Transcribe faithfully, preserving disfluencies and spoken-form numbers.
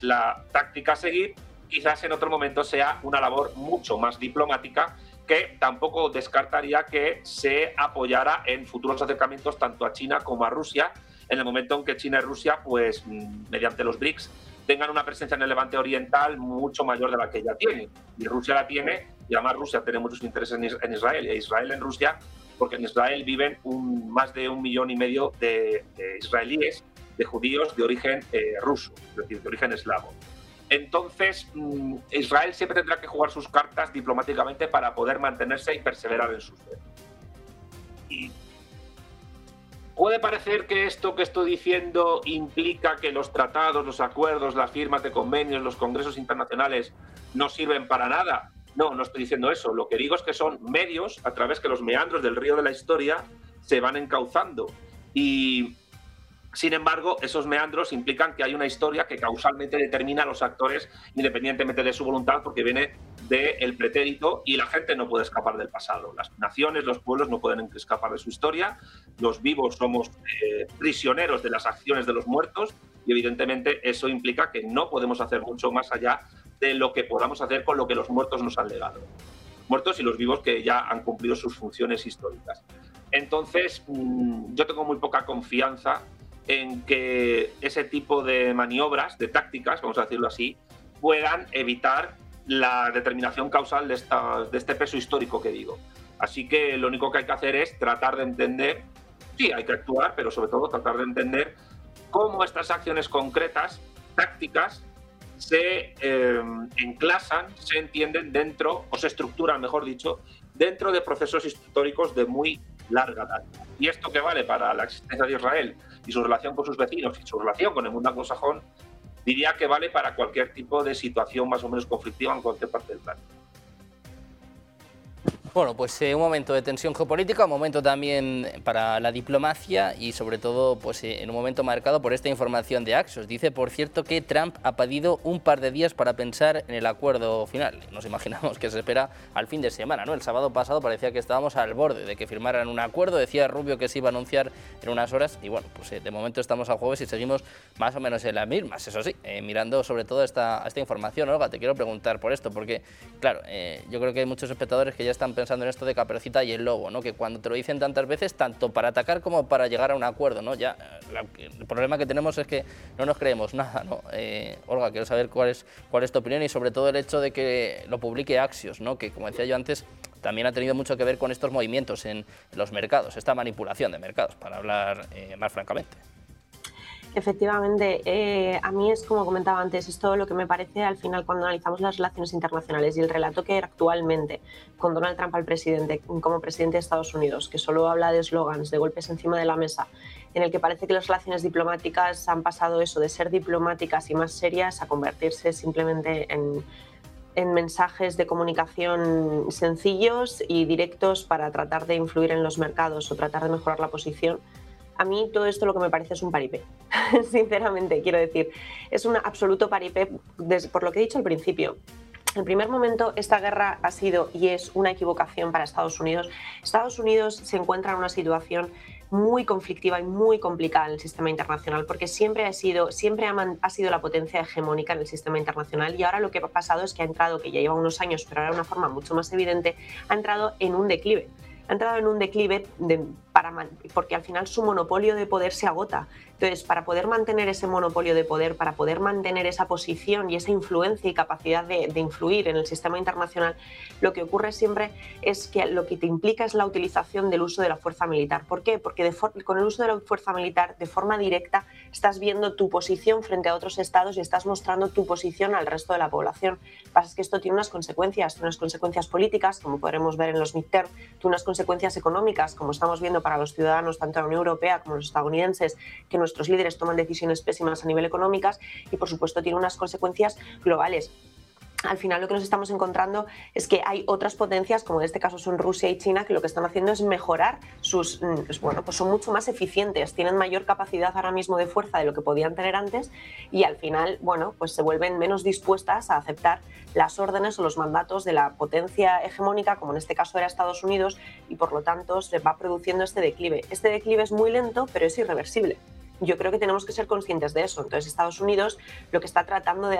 la táctica a seguir. Quizás en otro momento sea una labor mucho más diplomática, que tampoco descartaría que se apoyara en futuros acercamientos tanto a China como a Rusia, en el momento en que China y Rusia, pues mediante los BRICS, tengan una presencia en el Levante Oriental mucho mayor de la que ya tienen. Y Rusia la tiene, y además Rusia tiene muchos intereses en Israel, y Israel en Rusia, porque en Israel viven un, más de un millón y medio de, de israelíes, de judíos de origen eh, ruso, es decir, de origen eslavo. Entonces, Israel siempre tendrá que jugar sus cartas diplomáticamente para poder mantenerse y perseverar en sus fe. Y puede parecer que esto que estoy diciendo implica que los tratados, los acuerdos, las firmas de convenios, los congresos internacionales no sirven para nada. No, no estoy diciendo eso. Lo que digo es que son medios a través que los meandros del río de la historia se van encauzando. Y sin embargo, esos meandros implican que hay una historia que causalmente determina a los actores independientemente de su voluntad, porque viene del pretérito y la gente no puede escapar del pasado. Las naciones, los pueblos no pueden escapar de su historia. Los vivos somos eh, prisioneros de las acciones de los muertos y evidentemente eso implica que no podemos hacer mucho más allá de lo que podamos hacer con lo que los muertos nos han legado. Los muertos y los vivos que ya han cumplido sus funciones históricas. Entonces, mmm, yo tengo muy poca confianza en que ese tipo de maniobras, de tácticas, vamos a decirlo así, puedan evitar la determinación causal de, esta, de este peso histórico que digo. Así que lo único que hay que hacer es tratar de entender, sí, hay que actuar, pero sobre todo tratar de entender cómo estas acciones concretas, tácticas, se eh, enclasan, se entienden dentro, o se estructuran, mejor dicho, dentro de procesos históricos de muy larga data. Y esto que vale para la existencia de Israel y su relación con sus vecinos y su relación con el mundo anglosajón, diría que vale para cualquier tipo de situación más o menos conflictiva en cualquier parte del planeta. Bueno, pues eh, un momento de tensión geopolítica, un momento también para la diplomacia y sobre todo pues, eh, en un momento marcado por esta información de Axios. Dice, por cierto, que Trump ha pedido un par de días para pensar en el acuerdo final. Nos imaginamos que se espera al fin de semana, ¿no? El sábado pasado parecía que estábamos al borde de que firmaran un acuerdo, decía Rubio que se iba a anunciar en unas horas y bueno, pues eh, de momento estamos a jueves y seguimos más o menos en las mismas, eso sí, eh, mirando sobre todo esta, esta información. Olga, te quiero preguntar por esto, porque claro, eh, yo creo que hay muchos espectadores que ya están pensando en esto de Caperucita y el lobo, ¿no? Que cuando te lo dicen tantas veces, tanto para atacar como para llegar a un acuerdo, ¿no? Ya, la, el problema que tenemos es que no nos creemos nada, ¿no? Eh, Olga, quiero saber cuál es, cuál es tu opinión y sobre todo el hecho de que lo publique Axios, ¿no? Que como decía yo antes, también ha tenido mucho que ver con estos movimientos en los mercados, esta manipulación de mercados, para hablar eh, más francamente. Efectivamente, eh, a mí es como comentaba antes, es todo lo que me parece al final cuando analizamos las relaciones internacionales y el relato que actualmente con Donald Trump al presidente, como presidente de Estados Unidos, que solo habla de eslogans, de golpes encima de la mesa, en el que parece que las relaciones diplomáticas han pasado eso de ser diplomáticas y más serias a convertirse simplemente en, en mensajes de comunicación sencillos y directos para tratar de influir en los mercados o tratar de mejorar la posición. A mí todo esto lo que me parece es un paripé, sinceramente, quiero decir, es un absoluto paripé por lo que he dicho al principio. En primer momento, esta guerra ha sido y es una equivocación para Estados Unidos. Estados Unidos se encuentra en una situación muy conflictiva y muy complicada en el sistema internacional, porque siempre ha sido, siempre ha, man, ha sido la potencia hegemónica en el sistema internacional y ahora lo que ha pasado es que ha entrado, que ya lleva unos años, pero ahora de una forma mucho más evidente, ha entrado en un declive. Ha entrado en un declive de, para, porque al final su monopolio de poder se agota. Entonces, para poder mantener ese monopolio de poder, para poder mantener esa posición y esa influencia y capacidad de, de influir en el sistema internacional, lo que ocurre siempre es que lo que te implica es la utilización del uso de la fuerza militar. ¿Por qué? Porque de for- con el uso de la fuerza militar, de forma directa, estás viendo tu posición frente a otros estados y estás mostrando tu posición al resto de la población. Lo que pasa es que esto tiene unas consecuencias, tiene unas consecuencias políticas, como podremos ver en los midterm, tiene unas consecuencias económicas, como estamos viendo para los ciudadanos, tanto de la Unión Europea como los estadounidenses, que nuestros líderes toman decisiones pésimas a nivel económicas y, por supuesto, tiene unas consecuencias globales. Al final lo que nos estamos encontrando es que hay otras potencias, como en este caso son Rusia y China, que lo que están haciendo es mejorar sus... Bueno, pues son mucho más eficientes, tienen mayor capacidad ahora mismo de fuerza de lo que podían tener antes y al final, bueno, pues se vuelven menos dispuestas a aceptar las órdenes o los mandatos de la potencia hegemónica, como en este caso era Estados Unidos, y por lo tanto se va produciendo este declive. Este declive es muy lento, pero es irreversible. yo creo que tenemos que ser conscientes de eso. Entonces, Estados Unidos lo que está tratando de